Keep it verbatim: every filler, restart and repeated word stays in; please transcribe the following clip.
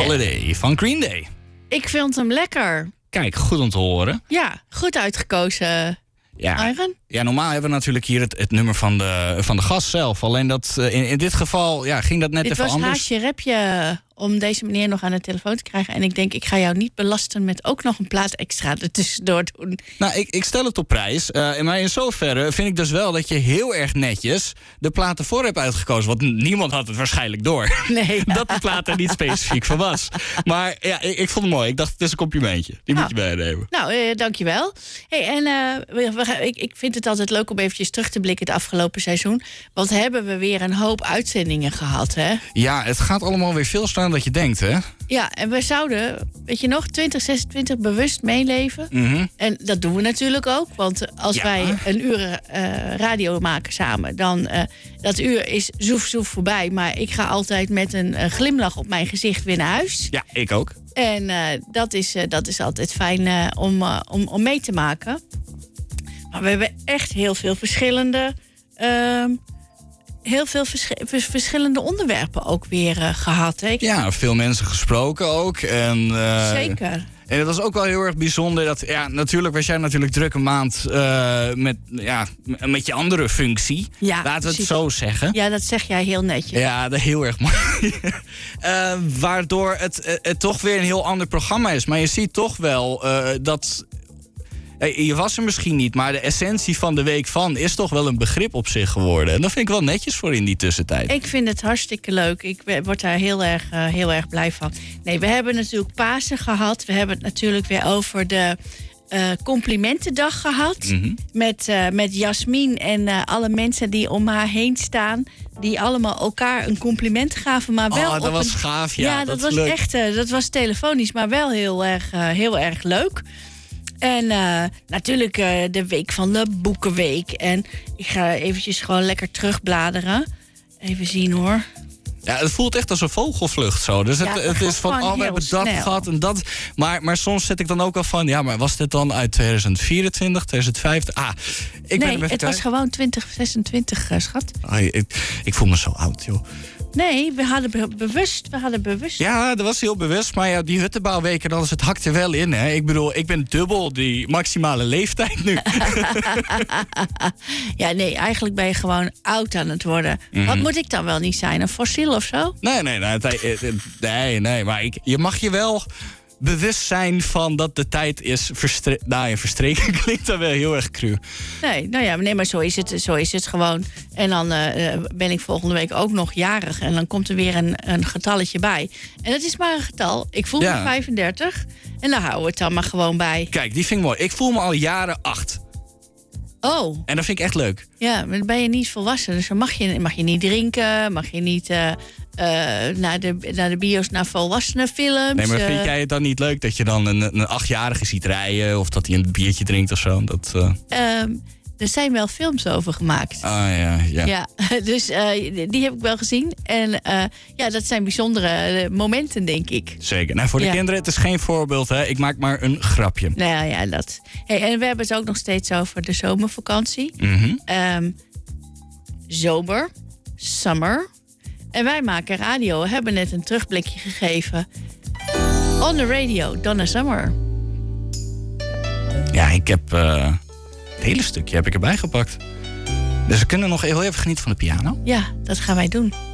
Holiday van Green Day. Ik vind hem lekker. Kijk, goed om te horen. Ja, goed uitgekozen. Ja, Ivan? ja, normaal hebben we natuurlijk hier het, het nummer van de, van de gast zelf. Alleen dat uh, in, in dit geval ja, ging dat net Dit even was anders. haasje repje om deze meneer nog aan de telefoon te krijgen. En ik denk, ik ga jou niet belasten met ook nog een plaat extra ertussendoor doen. Nou, ik, ik stel het op prijs. Uh, maar in zoverre vind ik dus wel dat je heel erg netjes de platen voor hebt uitgekozen. Want niemand had het waarschijnlijk door. Nee. Ja. Dat de plaat er niet specifiek van was. Maar ja, ik, ik vond het mooi. Ik dacht, het is een complimentje. Die nou, moet je meenemen. Nou, uh, dankjewel. Hey, en uh, we, we, ik, ik vind het altijd leuk om eventjes terug te blikken het afgelopen seizoen. Want hebben we weer een hoop uitzendingen gehad, hè? Ja, het gaat allemaal weer veel sneller dan je denkt, hè? Ja, en we zouden, weet je nog, twintig zesentwintig bewust meeleven. Mm-hmm. En dat doen we natuurlijk ook. Want als Ja. wij een uur uh, radio maken samen, dan uh, dat uur is zoef zoef voorbij. Maar ik ga altijd met een uh, glimlach op mijn gezicht weer naar huis. Ja, ik ook. En uh, dat, is, uh, dat is altijd fijn uh, om, uh, om, om mee te maken. Maar we hebben echt heel veel verschillende... Uh, heel veel vers- vers- verschillende onderwerpen ook weer uh, gehad. Hè? Ja, veel mensen gesproken ook. En, uh, Zeker. En het was ook wel heel erg bijzonder dat, ja, natuurlijk was jij natuurlijk druk een maand uh, met, ja, met je andere functie. Ja, Laten we precies. het zo zeggen. Ja, dat zeg jij heel netjes. Ja, dat heel erg mooi. uh, waardoor het, uh, het toch weer een heel ander programma is. Maar je ziet toch wel uh, dat... Je was er misschien niet, maar de essentie van de week van is toch wel een begrip op zich geworden. En dat vind ik wel netjes voor in die tussentijd. Ik vind het hartstikke leuk. Ik word daar heel erg, uh, heel erg blij van. Nee, we hebben natuurlijk Pasen gehad. We hebben het natuurlijk weer over de uh, complimentendag gehad. Mm-hmm. Met, uh, met Jasmin en uh, alle mensen die om haar heen staan. Die allemaal elkaar een compliment gaven. Maar wel oh, dat op was een... gaaf, ja. Ja, dat, dat was leuk. echt, uh, dat was telefonisch, maar wel heel erg, uh, heel erg leuk. En uh, natuurlijk uh, de week van de Boekenweek. En ik ga eventjes gewoon lekker terugbladeren. Even zien hoor. Ja, het voelt echt als een vogelvlucht zo. Dus het, Ja, het is van, gewoon oh, we heel hebben dat snel. gehad en dat. Maar, maar soms zit ik dan ook al van, ja, maar was dit dan uit tweeduizend vierentwintig, tweeduizend vijftien? Ah, ik ben nee, hem even het was gewoon twintig zesentwintig, uh, schat. oh, ik, ik voel me zo oud, joh. Nee, we hadden be- bewust, we hadden bewust. Ja, dat was heel bewust. Maar ja, die huttenbouwweken, dan is het hakt er wel in, hè. Ik bedoel, ik ben dubbel die maximale leeftijd nu. Ja, nee, eigenlijk ben je gewoon oud aan het worden. Mm-hmm. Wat moet ik dan wel niet zijn? Een fossiel of zo? Nee, nee, nee. het- het- Nee, nee. Maar ik, je mag je wel bewust zijn van dat de tijd is verstreken. Nou ja, verstreken klinkt dan wel heel erg cru. Nee, nou ja, nee, maar zo is het, zo is het gewoon. En dan uh, ben ik volgende week ook nog jarig. En dan komt er weer een, een getalletje bij. En dat is maar een getal. Ik voel Ja. me vijfendertig. En daar houden we het dan maar gewoon bij. Kijk, die vind ik mooi. Ik voel me al jaren acht. Oh, En dat vind ik echt leuk. ja, maar dan ben je niet volwassen. Dus dan mag je, mag je niet drinken. Mag je niet uh, uh, naar, de, naar de bios naar volwassenenfilms. Nee, maar uh, vind jij het dan niet leuk dat je dan een, een achtjarige ziet rijden? Of dat hij een biertje drinkt of zo? Dat, uh... um, er zijn wel films over gemaakt. Ah ja, ja. Ja, dus uh, die heb ik wel gezien. En uh, ja, dat zijn bijzondere uh, momenten, denk ik. Zeker. Nou, voor de Ja. kinderen, het is geen voorbeeld, hè. Ik maak maar een grapje. Nou ja, dat. Hey, en we hebben het ook nog steeds over de zomervakantie. Mhm. Um, zomer, summer. En wij maken radio. We hebben net een terugblikje gegeven. On the radio, Donna Summer. Ja, ik heb... Uh, het hele stukje heb ik erbij gepakt. Dus we kunnen nog heel even genieten van de piano. Ja, dat gaan wij doen.